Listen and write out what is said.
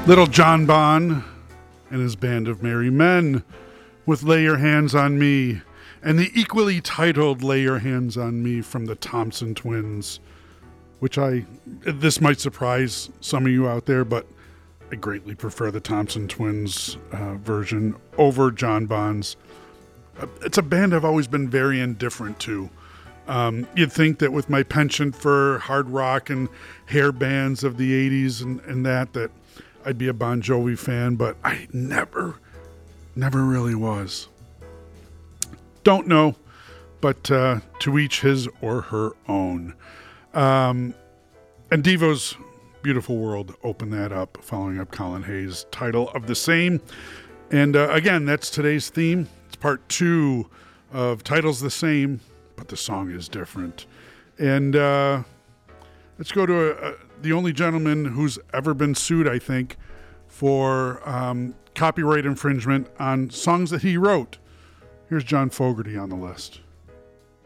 Little John Bon and his band of merry men with Lay Your Hands on Me, and the equally titled Lay Your Hands on Me from the Thompson Twins, which this might surprise some of you out there, but I greatly prefer the Thompson Twins version over John Bon's. It's a band I've always been very indifferent to. You'd think that with my penchant for hard rock and hair bands of the 80s and that I'd be a Bon Jovi fan, but I never really was. Don't know, but to each his or her own. And Devo's Beautiful World opened that up, following up Colin Hayes' title of the same. And again, that's today's theme. It's part 2 of Titles the Same, but the song is different. And let's go to the only gentleman who's ever been sued, I think, for copyright infringement on songs that he wrote. Here's John Fogerty on the list.